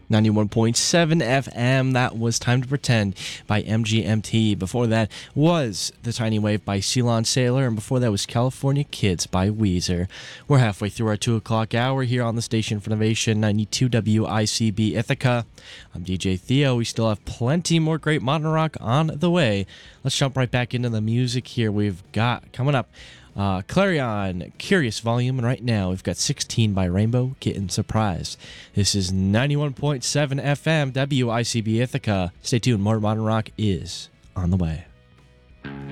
91.7 FM, that was Time to Pretend by MGMT. Before that was The Tiny Wave by Ceylon Sailor, and before that was California Kids by Weezer. We're halfway through our 2 o'clock hour here on the station for Innovation 92 WICB Ithaca. I'm DJ Theo. We still have plenty more great modern rock on the way. Let's jump right back into the music here. We've got coming up Clarion, Curious Volume, and right now we've got 16 by Rainbow Kitten Surprise. This is 91.7 FM WICB Ithaca. Stay tuned, more modern rock is on the way.